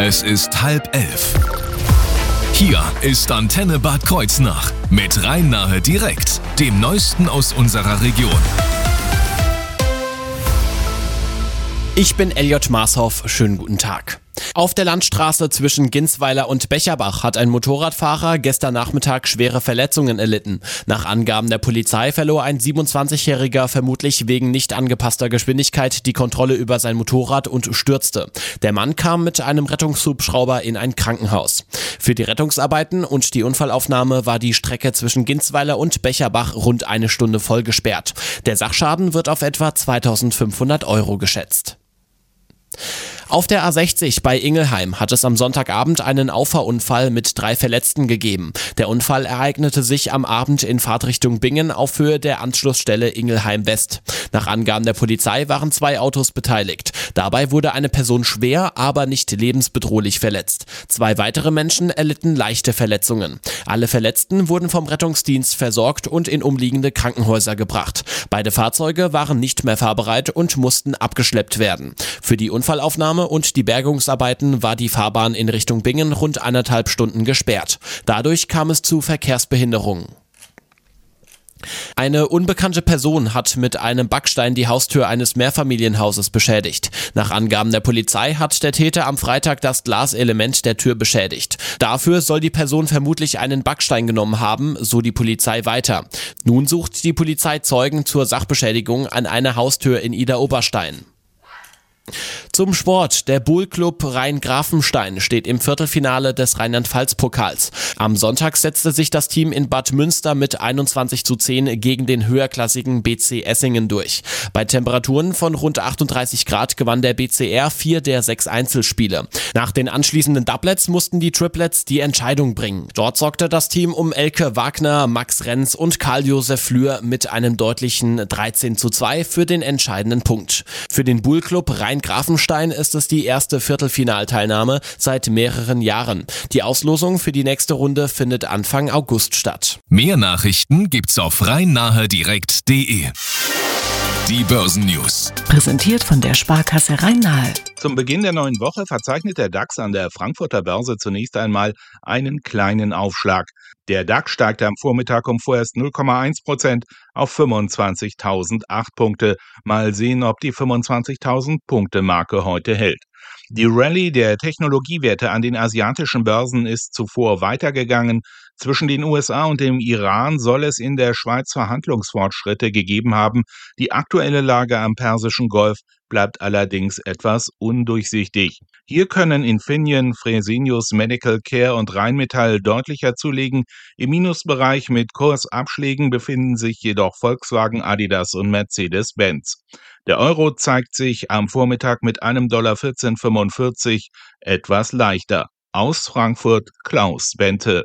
Es ist 10:30. Hier ist Antenne Bad Kreuznach mit Rhein-Nahe direkt, dem Neuesten aus unserer Region. Ich bin Elliot Marshoff, schönen guten Tag. Auf der Landstraße zwischen Ginsweiler und Becherbach hat ein Motorradfahrer gestern Nachmittag schwere Verletzungen erlitten. Nach Angaben der Polizei verlor ein 27-Jähriger vermutlich wegen nicht angepasster Geschwindigkeit die Kontrolle über sein Motorrad und stürzte. Der Mann kam mit einem Rettungshubschrauber in ein Krankenhaus. Für die Rettungsarbeiten und die Unfallaufnahme war die Strecke zwischen Ginsweiler und Becherbach rund eine Stunde voll gesperrt. Der Sachschaden wird auf etwa 2.500 € geschätzt. Auf der A60 bei Ingelheim hat es am Sonntagabend einen Auffahrunfall mit 3 Verletzten gegeben. Der Unfall ereignete sich am Abend in Fahrtrichtung Bingen auf Höhe der Anschlussstelle Ingelheim West. Nach Angaben der Polizei waren 2 Autos beteiligt. Dabei wurde eine Person schwer, aber nicht lebensbedrohlich verletzt. 2 weitere Menschen erlitten leichte Verletzungen. Alle Verletzten wurden vom Rettungsdienst versorgt und in umliegende Krankenhäuser gebracht. Beide Fahrzeuge waren nicht mehr fahrbereit und mussten abgeschleppt werden. Für die Unfallaufnahme und die Bergungsarbeiten war die Fahrbahn in Richtung Bingen rund 1,5 Stunden gesperrt. Dadurch kam es zu Verkehrsbehinderungen. Eine unbekannte Person hat mit einem Backstein die Haustür eines Mehrfamilienhauses beschädigt. Nach Angaben der Polizei hat der Täter am Freitag das Glaselement der Tür beschädigt. Dafür soll die Person vermutlich einen Backstein genommen haben, so die Polizei weiter. Nun sucht die Polizei Zeugen zur Sachbeschädigung an einer Haustür in Idar-Oberstein. Zum Sport. Der Buhl-Club Rhein-Grafenstein steht im Viertelfinale des Rheinland-Pfalz-Pokals. Am Sonntag setzte sich das Team in Bad Münster mit 21:10 gegen den höherklassigen BC Essingen durch. Bei Temperaturen von rund 38 Grad gewann der BCR 4 der 6 Einzelspiele. Nach den anschließenden Doublets mussten die Triplets die Entscheidung bringen. Dort sorgte das Team um Elke Wagner, Max Renz und Karl-Josef Flür mit einem deutlichen 13:2 für den entscheidenden Punkt. Für den Buhl-Club Rhein-Grafenstein ist es die erste Viertelfinalteilnahme seit mehreren Jahren. Die Auslosung für die nächste Runde findet Anfang August statt. Mehr Nachrichten gibt's auf rheinnahedirekt.de. Die Börsennews. Präsentiert von der Sparkasse Rhein-Nahe. Zum Beginn der neuen Woche verzeichnet der DAX an der Frankfurter Börse zunächst einmal einen kleinen Aufschlag. Der DAX steigte am Vormittag um vorerst 0,1% auf 25.008 Punkte. Mal sehen, ob die 25.000 Punkte Marke heute hält. Die Rallye der Technologiewerte an den asiatischen Börsen ist zuvor weitergegangen. Zwischen den USA und dem Iran soll es in der Schweiz Verhandlungsfortschritte gegeben haben. Die aktuelle Lage am Persischen Golf bleibt allerdings etwas undurchsichtig. Hier können Infineon, Fresenius Medical Care und Rheinmetall deutlicher zulegen. Im Minusbereich mit Kursabschlägen befinden sich jedoch Volkswagen, Adidas und Mercedes-Benz. Der Euro zeigt sich am Vormittag mit einem $14,45 etwas leichter. Aus Frankfurt Klaus Bente.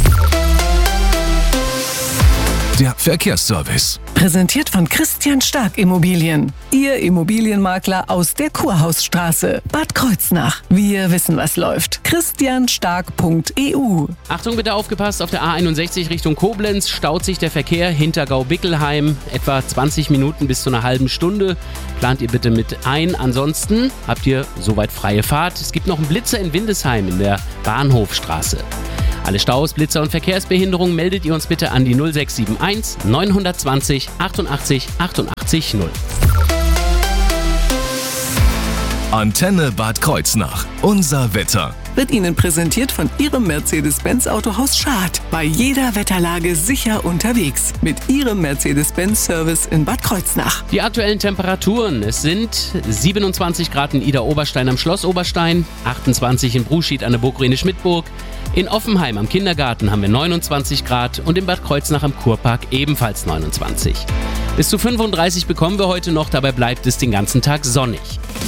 Der Verkehrsservice. Präsentiert von Christian Stark Immobilien. Ihr Immobilienmakler aus der Kurhausstraße. Bad Kreuznach. Wir wissen, was läuft. christianstark.eu. Achtung, bitte aufgepasst, auf der A61 Richtung Koblenz staut sich der Verkehr hinter Gau-Bickelheim. Etwa 20 Minuten bis zu einer halben Stunde. Plant ihr bitte mit ein. Ansonsten habt ihr soweit freie Fahrt. Es gibt noch einen Blitzer in Windesheim in der Bahnhofstraße. Alle Staus, Blitzer und Verkehrsbehinderungen meldet ihr uns bitte an die 0671 920 88 88 0. Antenne Bad Kreuznach. Unser Wetter. Wird Ihnen präsentiert von Ihrem Mercedes-Benz Autohaus Schad. Bei jeder Wetterlage sicher unterwegs. Mit Ihrem Mercedes-Benz-Service in Bad Kreuznach. Die aktuellen Temperaturen. Es sind 27 Grad in Idar-Oberstein am Schloss Oberstein, 28 in Bruschied an der Burg Rhene-Schmidtburg. In Offenheim am Kindergarten haben wir 29 Grad und in Bad Kreuznach am Kurpark ebenfalls 29. Bis zu 35 bekommen wir heute noch, dabei bleibt es den ganzen Tag sonnig.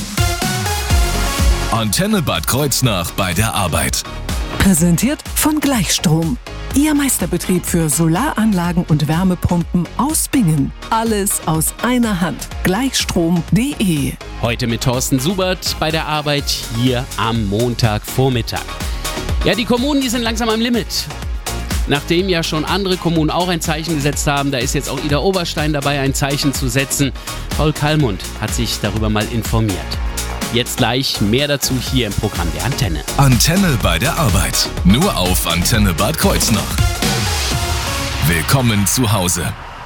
Antenne Bad Kreuznach bei der Arbeit. Präsentiert von Gleichstrom. Ihr Meisterbetrieb für Solaranlagen und Wärmepumpen aus Bingen. Alles aus einer Hand. Gleichstrom.de. Heute mit Thorsten Subert bei der Arbeit hier am Montagvormittag. Ja, die Kommunen, die sind langsam am Limit. Nachdem ja schon andere Kommunen auch ein Zeichen gesetzt haben, da ist jetzt auch Idar-Oberstein dabei, ein Zeichen zu setzen. Paul Kallmund hat sich darüber mal informiert. Jetzt gleich mehr dazu hier im Programm der Antenne. Antenne bei der Arbeit. Nur auf Antenne Bad Kreuznach. Willkommen zu Hause.